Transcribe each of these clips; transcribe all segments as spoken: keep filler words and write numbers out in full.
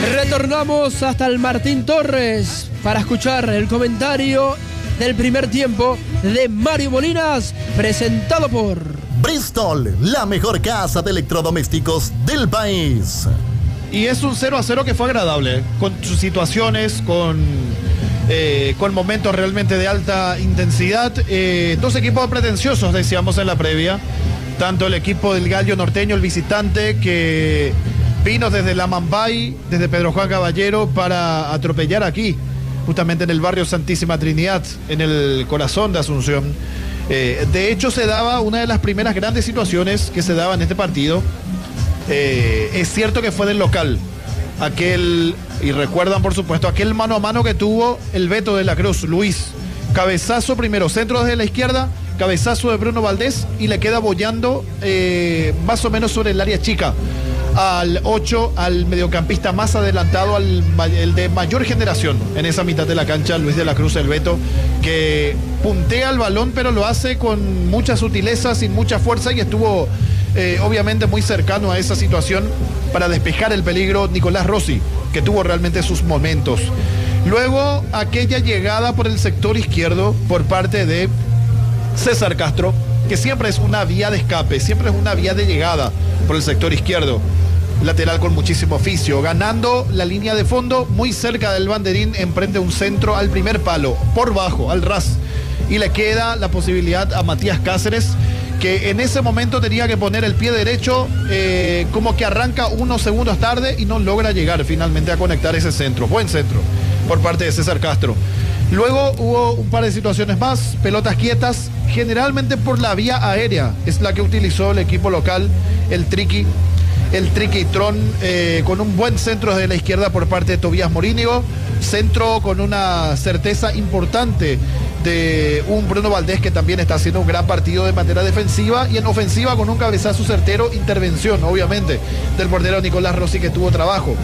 Retornamos hasta el Martín Torres para escuchar el comentario del primer tiempo de Mario Molinas, presentado por Bristol, la mejor casa de electrodomésticos del país. Y es un cero a cero que fue agradable, con sus situaciones, con, eh, con momentos realmente de alta intensidad. Eh, dos equipos pretenciosos, decíamos en la previa. Tanto el equipo del Gallo Norteño, el visitante, que vino desde la Mambay, desde Pedro Juan Caballero, para atropellar aquí, justamente en el barrio Santísima Trinidad, en el corazón de Asunción. Eh, de hecho, se daba una de las primeras grandes situaciones que se daba en este partido. Eh, es cierto que fue del local, aquel, y recuerdan por supuesto, aquel mano a mano que tuvo el Beto de la Cruz, Luis. Cabezazo primero, centro desde la izquierda, cabezazo de Bruno Valdés y le queda boyando eh, más o menos sobre el área chica al ocho, al mediocampista más adelantado, al el de mayor generación en esa mitad de la cancha, Luis de la Cruz, el Beto, que puntea el balón pero lo hace con mucha sutileza, sin mucha fuerza, y estuvo eh, obviamente muy cercano a esa situación para despejar el peligro Nicolás Rossi, que tuvo realmente sus momentos. Luego aquella llegada por el sector izquierdo por parte de César Castro, que siempre es una vía de escape, siempre es una vía de llegada por el sector izquierdo. Lateral con muchísimo oficio, ganando la línea de fondo, muy cerca del banderín, emprende un centro al primer palo, por bajo, al ras, y le queda la posibilidad a Matías Cáceres, que en ese momento tenía que poner el pie derecho, eh, como que arranca unos segundos tarde y no logra llegar finalmente a conectar ese centro. Buen centro por parte de César Castro. Luego hubo un par de situaciones más, pelotas quietas, generalmente por la vía aérea, es la que utilizó el equipo local, el Triqui, el Triquitron, eh, con un buen centro desde la izquierda por parte de Tobías Morínigo, centro con una certeza importante de un Bruno Valdés, que también está haciendo un gran partido de manera defensiva, y en ofensiva con un cabezazo certero, intervención obviamente del portero Nicolás Rossi, que tuvo trabajo.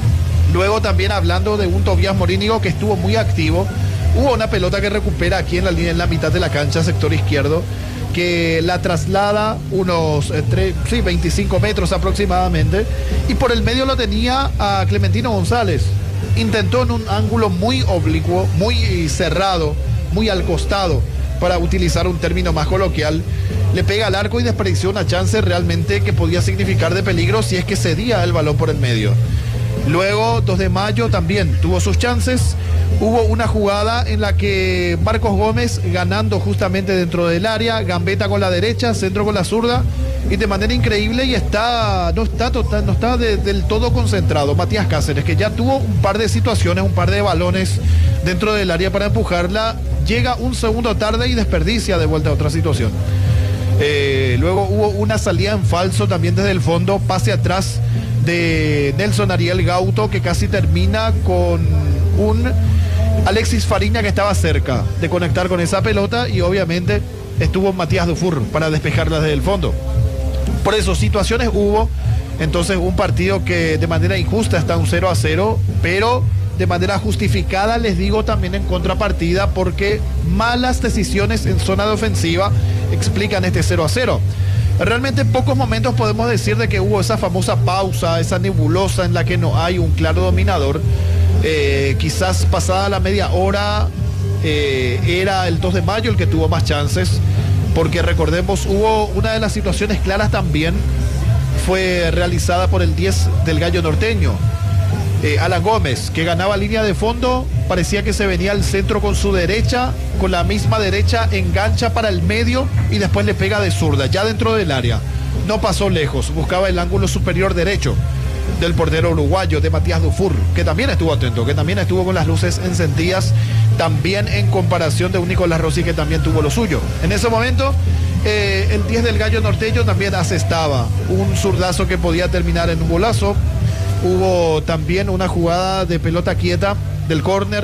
Luego también hablando de un Tobías Morínigo que estuvo muy activo. Hubo una pelota que recupera aquí en la línea, en la mitad de la cancha, sector izquierdo, que la traslada unos eh, tres, sí, veinticinco metros aproximadamente, y por el medio lo tenía a Clementino González. Intentó en un ángulo muy oblicuo, muy cerrado, muy al costado, para utilizar un término más coloquial. Le pega al arco y desperdició una chance realmente que podía significar de peligro si es que cedía el balón por el medio. Luego, dos de mayo también tuvo sus chances. Hubo una jugada en la que Marcos Gómez, ganando justamente dentro del área, gambeta con la derecha, centro con la zurda, y de manera increíble, y está no está total, no está de, del todo concentrado Matías Cáceres, que ya tuvo un par de situaciones, un par de balones dentro del área para empujarla, llega un segundo tarde y desperdicia de vuelta a otra situación. Eh, luego hubo una salida en falso también desde el fondo, pase atrás de Nelson Ariel Gauto, que casi termina con un Alexis Fariña que estaba cerca de conectar con esa pelota, y obviamente estuvo Matías Dufour para despejarla desde el fondo. Por eso situaciones hubo. Entonces un partido que de manera injusta está un cero a cero, pero de manera justificada, les digo, también en contrapartida, porque malas decisiones en zona de ofensiva explican este cero a cero. Realmente en pocos momentos podemos decir de que hubo esa famosa pausa, esa nebulosa en la que no hay un claro dominador. Eh, quizás pasada la media hora eh, era el dos de mayo el que tuvo más chances, porque recordemos, hubo una de las situaciones claras también, fue realizada por el diez del Gallo Norteño, eh, Alan Gómez, que ganaba línea de fondo, parecía que se venía al centro con su derecha, con la misma derecha engancha para el medio y después le pega de zurda, ya dentro del área. No pasó lejos, buscaba el ángulo superior derecho del portero uruguayo, de Matías Dufour, que también estuvo atento, que también estuvo con las luces encendidas, también en comparación de un Nicolás Rossi, que también tuvo lo suyo. En ese momento, eh, el diez del Gallo Norteño también asestaba un zurdazo que podía terminar en un golazo. Hubo también una jugada de pelota quieta del córner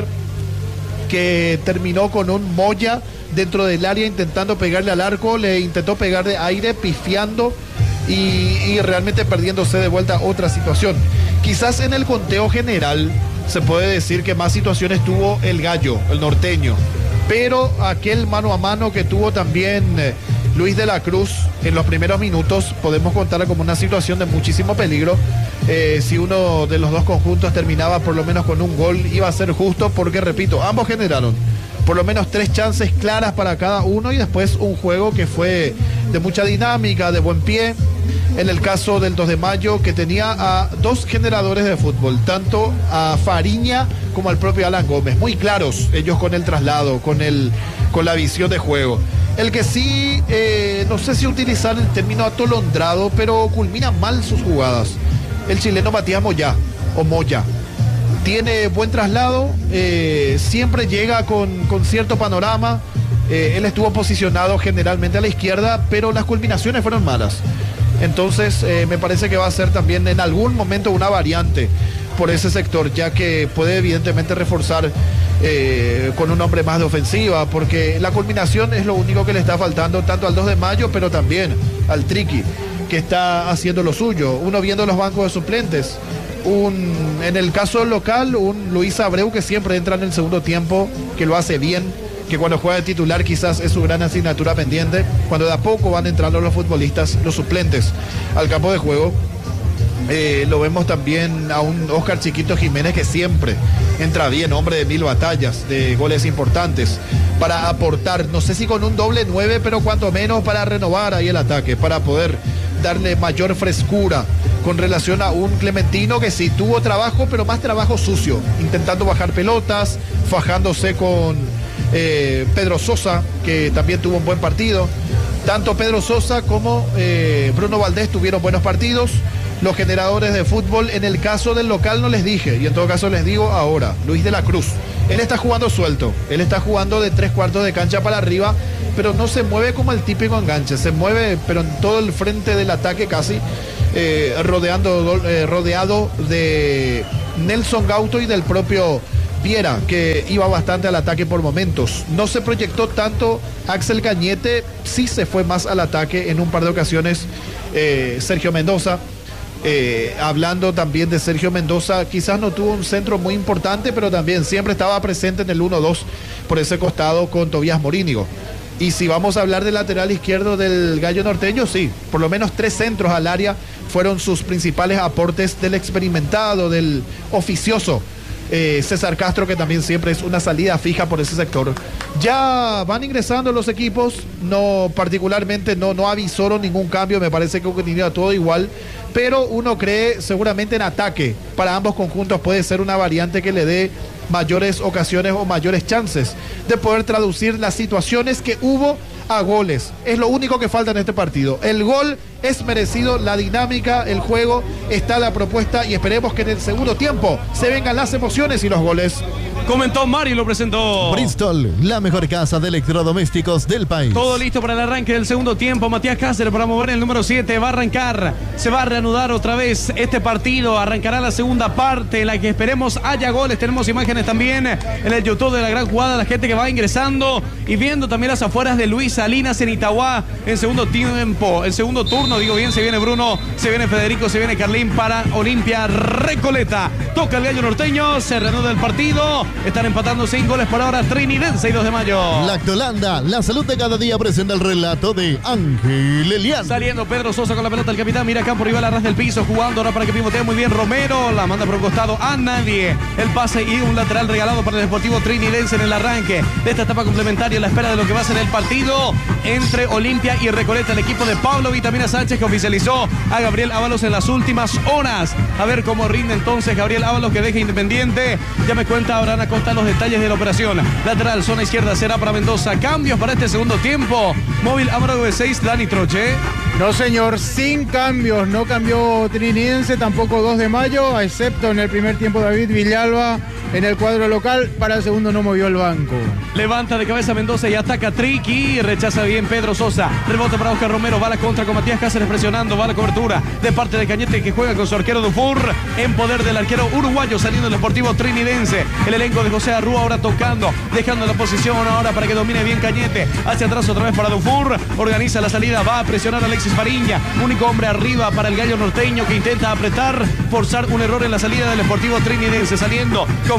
que terminó con un Moya dentro del área intentando pegarle al arco, le intentó pegar de aire, pifiando y, y realmente perdiéndose de vuelta otra situación. Quizás en el conteo general se puede decir que más situaciones tuvo el Gallo, el norteño, pero aquel mano a mano que tuvo también Luis de la Cruz, en los primeros minutos, podemos contar como una situación de muchísimo peligro. Eh, si uno de los dos conjuntos terminaba por lo menos con un gol, iba a ser justo porque, repito, ambos generaron por lo menos tres chances claras para cada uno y después un juego que fue de mucha dinámica, de buen pie. En el caso del dos de mayo, que tenía a dos generadores de fútbol, tanto a Fariña como al propio Alan Gómez, muy claros ellos con el traslado, con, el, con la visión de juego. El que sí, eh, no sé si utilizar el término atolondrado, pero culmina mal sus jugadas, el chileno Matías Moya, o Moya. Tiene buen traslado, eh, siempre llega con, con cierto panorama. Eh, él estuvo posicionado generalmente a la izquierda, pero las culminaciones fueron malas. Entonces eh, me parece que va a ser también en algún momento una variante por ese sector, ya que puede evidentemente reforzar eh, con un hombre más de ofensiva, porque la culminación es lo único que le está faltando tanto al dos de mayo, pero también al Triqui, que está haciendo lo suyo. Uno viendo los bancos de suplentes. Un, en el caso local, un Luis Abreu que siempre entra en el segundo tiempo, que lo hace bien, que cuando juega de titular quizás es su gran asignatura pendiente, cuando de a poco van entrando los futbolistas, los suplentes, al campo de juego. Eh, lo vemos también a un Oscar Chiquito Jiménez que siempre entra bien, hombre de mil batallas, de goles importantes, para aportar, no sé si con un doble nueve, pero cuanto menos para renovar ahí el ataque, para poder darle mayor frescura con relación a un Clementino que sí tuvo trabajo, pero más trabajo sucio, intentando bajar pelotas, fajándose con eh, Pedro Sosa, que también tuvo un buen partido. Tanto Pedro Sosa como eh, Bruno Valdés tuvieron buenos partidos. Los generadores de fútbol, en el caso del local no les dije, y en todo caso les digo ahora, Luis de la Cruz, él está jugando suelto, él está jugando de tres cuartos de cancha para arriba, pero no se mueve como el típico enganche, se mueve pero en todo el frente del ataque casi, eh, rodeando, eh, rodeado de Nelson Gauto y del propio Viera, que iba bastante al ataque por momentos. No se proyectó tanto Axel Cañete, sí se fue más al ataque en un par de ocasiones eh, Sergio Mendoza. Eh, hablando también de Sergio Mendoza, quizás no tuvo un centro muy importante, pero también siempre estaba presente en el uno dos por ese costado con Tobías Morínigo. Y si vamos a hablar del lateral izquierdo del Gallo Norteño, sí, por lo menos tres centros al área fueron sus principales aportes del experimentado, del oficioso eh, César Castro, que también siempre es una salida fija por ese sector. Ya van ingresando los equipos, no particularmente no, no avisaron ningún cambio, me parece que continúa todo igual, pero uno cree seguramente en ataque para ambos conjuntos puede ser una variante que le dé mayores ocasiones o mayores chances de poder traducir las situaciones que hubo a goles. Es lo único que falta en este partido. El gol es merecido, la dinámica, el juego, está la propuesta y esperemos que en el segundo tiempo se vengan las emociones y los goles. Comentó Mario y lo presentó Bristol, la mejor casa de electrodomésticos del país. Todo listo para el arranque del segundo tiempo. Matías Cáceres para mover el número siete. Va a arrancar, se va a reanudar otra vez este partido. Arrancará la segunda parte en la que esperemos haya goles. Tenemos imágenes también en el YouTube de la gran jugada. La gente que va ingresando y viendo también las afueras de Luis Salinas en Itagua en segundo tiempo. En segundo turno, digo bien, se viene Bruno, se viene Federico, se viene Carlín para Olimpia Recoleta. Toca el Gallo Norteño, se reanuda el partido. Están empatando sin goles por ahora Trinidense y dos de mayo. Lactolanda, la salud de cada día, presenta el relato de Ángel Elian. Saliendo Pedro Sosa con la pelota, el capitán mira acá por Rival a ras del piso, jugando ahora para que pivotee muy bien Romero, la manda por un costado a nadie. El pase y un lateral regalado para el Deportivo Trinidense en el arranque de esta etapa complementaria, a la espera de lo que va a ser el partido entre Olimpia y Recoleta, el equipo de Pablo Vitamina Sánchez, que oficializó a Gabriel Ábalos en las últimas horas. A ver cómo rinde entonces Gabriel Ábalos, que deja Independiente. Ya me cuenta Abraham Acosta los detalles de la operación. Lateral, zona izquierda será para Mendoza. Cambios para este segundo tiempo. Móvil Amaro V seis, Dani Troche. No, señor, sin cambios. No cambió Trinidense, tampoco dos de mayo, excepto en el primer tiempo David Villalba en el cuadro local. Para el segundo no movió el banco. Levanta de cabeza Mendoza y ataca Triqui. Rechaza bien Pedro Sosa. Rebote para Oscar Romero. Va a la contra con Matías Cáceres presionando. Va a la cobertura de parte de Cañete, que juega con su arquero Dufour. En poder del arquero uruguayo saliendo el Deportivo Trinidense. El elenco de José Arrúa ahora tocando, dejando la posición ahora para que domine bien Cañete. Hacia atrás otra vez para Dufour. Organiza la salida. Va a presionar a Alexis Fariña. Único hombre arriba para el Gallo Norteño, que intenta apretar, forzar un error en la salida del Deportivo Trinidense. Saliendo con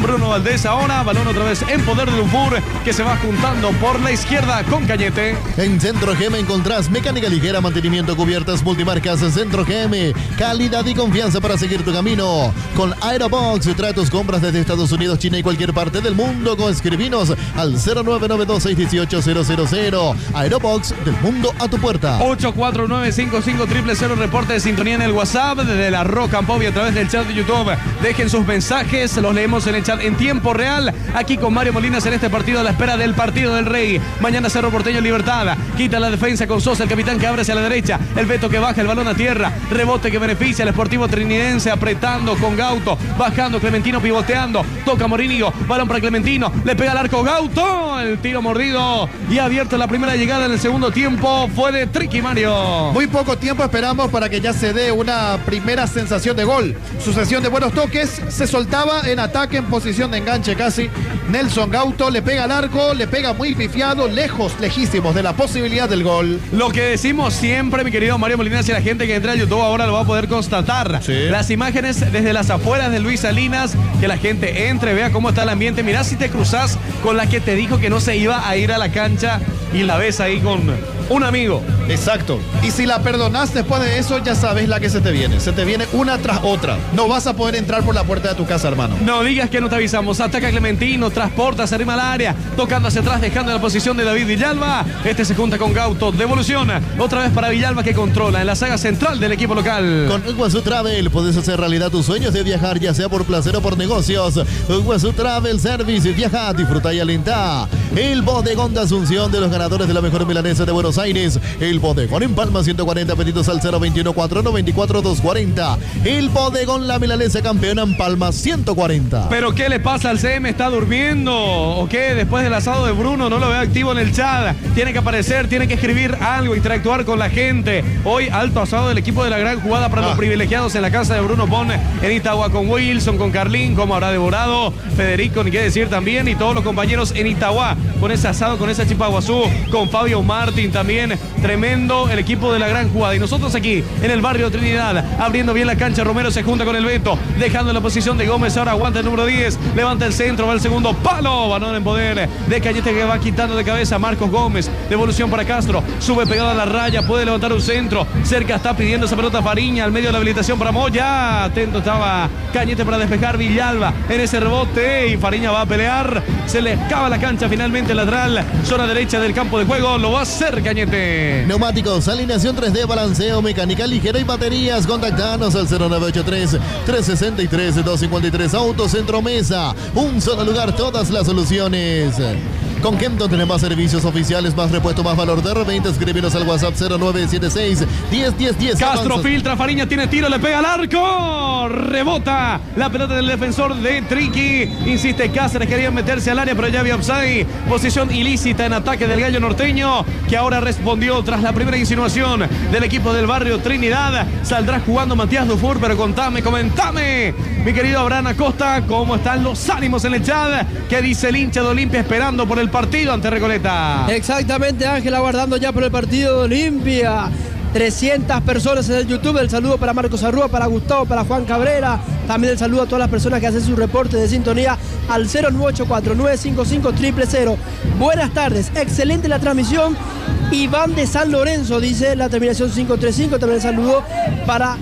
Bruno Valdés ahora, balón otra vez en poder de Dufour, que se va juntando por la izquierda con Cañete. En Centro G M encontrás mecánica ligera, mantenimiento, cubiertas multimarcas. Centro G M, calidad y confianza para seguir tu camino. Con Aerobox, trae tus compras desde Estados Unidos, China y cualquier parte del mundo. Con escribinos al cero nueve nueve dos seis uno ocho cero cero cero. Aerobox, del mundo a tu puerta. ocho cuatro nueve cinco cinco cero cero cero, reporte de sintonía en el WhatsApp desde la Rock and Pop y a través del chat de YouTube. Dejen sus mensajes, los leemos en el chat en tiempo real. Aquí con Mario Molinas en este partido a la espera del partido del Rey. Mañana Cerro Porteño Libertad. Quita la defensa con Sosa, el capitán que abre hacia la derecha. El Beto que baja el balón a tierra. Rebote que beneficia al Sportivo Trinidense, apretando con Gauto. Bajando Clementino, pivoteando. Toca Morínigo. Balón para Clementino. Le pega al arco Gauto. El tiro mordido. Y abierto la primera llegada en el segundo tiempo. Fue de Triqui, Mario. Muy poco tiempo esperamos para que ya se dé una primera sensación de gol. Sucesión de buenos toques. Se soltaba en ataque, en posición de enganche casi. Nelson Gauto le pega al arco. Le pega muy pifiado. Lejos, lejísimos de la posibilidad del gol. Lo que decimos siempre, mi querido Mario Molinas, y la gente que entra a YouTube ahora lo va a poder constatar. Sí. Las imágenes desde las afueras de Luis Salinas, que la gente entre, vea cómo está el ambiente. Mirá si te cruzás con la que te dijo que no se iba a ir a la cancha y la ves ahí con un amigo. Exacto. Y si la perdonás después de eso, ya sabes la que se te viene. Se te viene una tras otra. No vas a poder entrar por la puerta de tu casa, hermano. No digas que no te avisamos. Ataca Clementino, transporta, se arrima al área, tocando hacia atrás, dejando la posición de David Villalba. Este se junta con Gauto, devoluciona. Otra vez para Villalba, que controla en la saga central del equipo local. Con Iguazú Travel puedes hacer realidad tus sueños de viajar, ya sea por placer o por negocios. Iguazú Travel Service, viaja, disfruta y alentá. El bodegón de Asunción, de los ganadores de la mejor milanesa de Buenos Aires. El bodegón en Palma, ciento cuarenta, pedidos al cero veintiuno, cuatrocientos noventa y cuatro, doscientos cuarenta. El bodegón La Milanesa, campeona en Palma, ciento cuarenta. ¿Pero qué le pasa al C M? ¿Está durmiendo? ¿O qué? Después del asado de Bruno, no lo veo activo en el chat. Tiene que aparecer, tiene que escribir algo, interactuar con la gente. Hoy, alto asado del equipo de la gran jugada para ah. los privilegiados en la casa de Bruno Pon en Itagua, con Wilson, con Carlín, como habrá devorado Federico, ni qué decir también, y todos los compañeros en Itagua, con ese asado, con esa chipaguazú, con Fabio Martín también. Tremendo el equipo de la gran jugada. Y nosotros aquí en el barrio Trinidad, abriendo bien la cancha. Romero se junta con el Beto, dejando en la posición de Gómez. Ahora aguanta el número diez, levanta el centro, va el segundo palo. Balón en poder de Cañete, que va quitando de cabeza Marcos Gómez. Devolución para Castro, sube pegado a la raya, puede levantar un centro. Cerca está pidiendo esa pelota Fariña, al medio de la habilitación para Moya. Atento estaba Cañete para despejar. Villalba en ese rebote y Fariña va a pelear. Se le acaba la cancha finalmente, lateral, zona derecha del campo de juego. Lo va a hacer Cañete. Neumáticos, alineación tres D, balanceo, mecánica ligera y baterías. Contactanos al cero nueve ocho tres, tres seis tres, dos cinco tres. Autocentro Mesa, un solo lugar, todas las soluciones. Con Kenton tenemos servicios oficiales, más repuesto, más valor de reventa. Escríbenos al WhatsApp cero nueve siete seis, diez diez diez. Castro Avanza. filtra, Fariña tiene tiro, le pega al arco. Rebota la pelota del defensor de Triqui. Insiste Cáceres, quería meterse al área, pero ya había offside. Posición ilícita en ataque del gallo norteño, que ahora respondió tras la primera insinuación del equipo del barrio Trinidad. Saldrá jugando Matías Dufour, pero contame, comentame, mi querido Abraham Acosta, cómo están los ánimos en el chat. ¿Qué dice el hincha de Olimpia esperando por el partido ante Recoleta? Exactamente, Ángel, aguardando ya por el partido de Olimpia. trescientas personas en el YouTube. El saludo para Marcos Arrúa, para Gustavo, para Juan Cabrera. También el saludo a todas las personas que hacen su reporte de sintonía al cero nueve ocho cuatro, nueve cinco cinco, cero cero cero. Buenas tardes, excelente la transmisión. Iván de San Lorenzo, dice la terminación cinco tres cinco. También el saludo para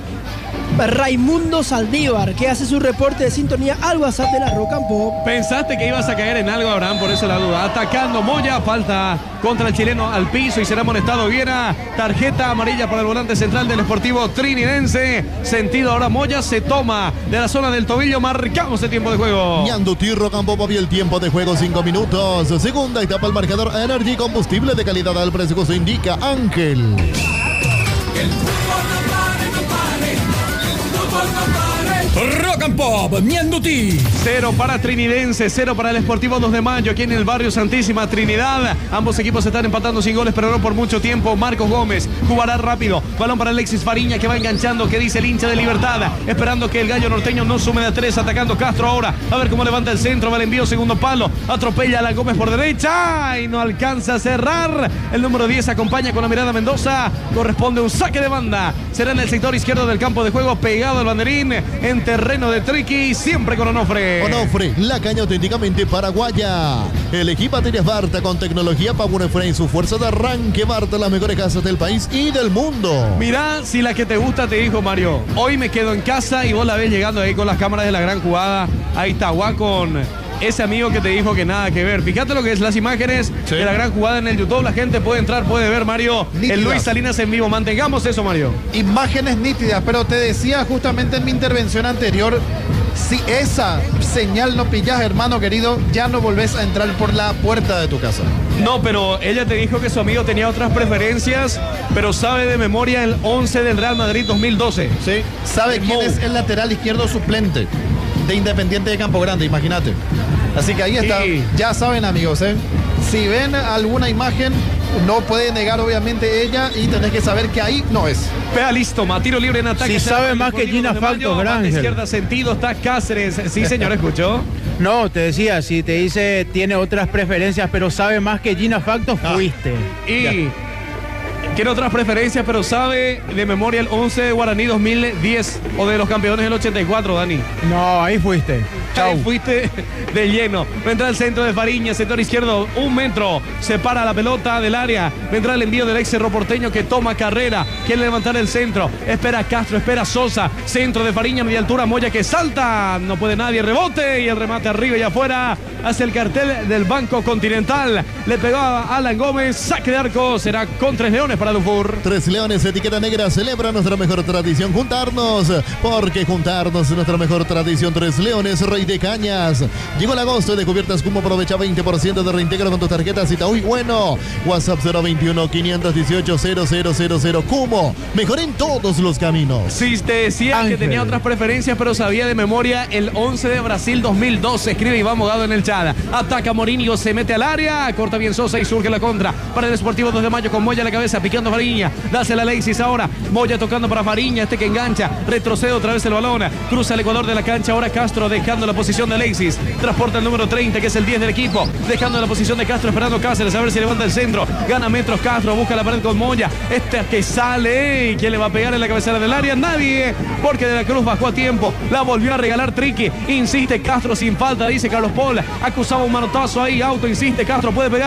Raimundo Saldívar, que hace su reporte de sintonía al WhatsApp de la Rock and Pop. Pensaste que ibas a caer en algo, Abraham, por eso la duda. Atacando Moya, falta contra el chileno al piso y será amonestado Viera. Tarjeta amarilla para el volante central del Sportivo Trinidense. Sentido ahora Moya, se toma de la zona del tobillo. Marcamos el tiempo de juego. Ñandutí, Rock and Pop y el tiempo de juego, cinco minutos. Segunda etapa, el marcador Energy, combustible de calidad al precio que se indica Ángel. El fútbol no pare, no pare. El fútbol no pare. Rock and Pop, Ñandutí. Cero para Trinidense, cero para el Sportivo dos de Mayo, aquí en el barrio Santísima Trinidad. Ambos equipos están empatando sin goles, pero no por mucho tiempo. Marcos Gómez jugará rápido. Balón para Alexis Fariña, que va enganchando, que dice el hincha de Libertad, esperando que el gallo norteño no sume de tres, atacando Castro ahora. A ver cómo levanta el centro, va el envío, segundo palo. Atropella a la Gómez por derecha y no alcanza a cerrar. El número diez acompaña con la mirada Mendoza. Corresponde un saque de banda. Será en el sector izquierdo del campo de juego, pegado al banderín. En en terreno de Triqui, siempre con Onofre. Onofre, la caña auténticamente paraguaya. Elegí baterías Barta con tecnología Power Frame, su fuerza de arranque. Barta, las mejores casas del país y del mundo. Mirá, si la que te gusta te dijo Mario, hoy me quedo en casa y vos la ves llegando ahí con las cámaras de la gran jugada. Ahí está, Guá con ese amigo que te dijo que nada que ver. Fíjate lo que es las imágenes sí. de la gran jugada en el YouTube. La gente puede entrar, puede ver, Mario. Nítidas. El Luis Salinas en vivo. Mantengamos eso, Mario. Imágenes nítidas, pero te decía justamente en mi intervención anterior, si esa señal no pillas, hermano querido, ya no volvés a entrar por la puerta de tu casa. No, pero ella te dijo que su amigo tenía otras preferencias, pero sabe de memoria el once del Real Madrid dos mil doce. Sí, sabe quién es el lateral izquierdo suplente de Independiente de Campo Grande, imagínate. Así que ahí está, sí. Ya saben, amigos, ¿eh? Si ven alguna imagen, no puede negar obviamente ella y tenés que saber que ahí no es. Pea listo, tiro libre en ataque. Si sabe más que Gina Factos, gran izquierda sentido, está Cáceres. Sí, señor, ¿escuchó? No, te decía, si te dice tiene otras preferencias, pero sabe más que Gina Factos, ah. fuiste. Y... Ya. Tiene otras preferencias, pero sabe de memoria el once de Guaraní dos mil diez o de los campeones del ochenta y cuatro, Dani. No, ahí fuiste. Chau. Ahí fuiste de lleno. Vendrá el centro de Fariña, sector izquierdo, un metro. Separa la pelota del área. Vendrá el envío del ex Cerro Porteño que toma carrera. Quiere levantar el centro. Espera Castro, espera Sosa. Centro de Fariña, media altura. Moya que salta. No puede nadie. Rebote y el remate arriba y afuera. Hace el cartel del Banco Continental. Le pegó a Alan Gómez. Saque de arco. Será con Tres Leones para Dufour. Tres Leones, etiqueta negra, celebra nuestra mejor tradición, juntarnos, porque juntarnos es nuestra mejor tradición. Tres Leones, Rey de Cañas. Llegó el agosto de cubiertas Cumo, aprovecha veinte por ciento de reintegro con tus tarjetas Itaú y bueno. WhatsApp cero veintiuno, quinientos dieciocho, cero cero cero cero. Cumo, mejor en todos los caminos. Sí, te decía Ángel. Que tenía otras preferencias, pero sabía de memoria el once de Brasil dos mil doce. Escribe Iván Mogado en el chat. Ataca Morinho, se mete al área, corta bien Sosa y surge la contra. Para el Sportivo dos de mayo con Moya a la cabeza, picando Fariña, dásela a Alexis ahora, Moya tocando para Fariña, este que engancha, retrocede otra vez el balón, cruza el Ecuador de la cancha, ahora Castro dejando la posición de Alexis, transporta el número treinta que es el diez del equipo, dejando la posición de Castro, esperando Cáceres a ver si levanta el centro, gana metros Castro, busca la pared con Moya, este que sale, y ¿quién le va a pegar en la cabecera del área? Nadie, porque De la Cruz bajó a tiempo, la volvió a regalar Triqui, insiste Castro sin falta, dice Carlos Paul, acusaba un manotazo ahí, auto, insiste Castro, puede pegar.